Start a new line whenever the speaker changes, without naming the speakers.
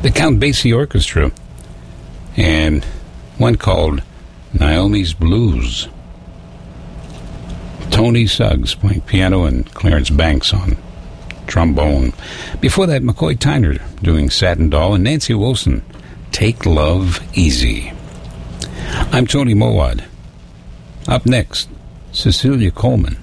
the Count Basie Orchestra, and one called Naomi's Blues. Tony Suggs playing piano and Clarence Banks on trombone. Before that, McCoy Tyner doing Satin Doll, and Nancy Wilson, Take Love Easy. I'm Tony Mowat. Up next, Cecilia Coleman.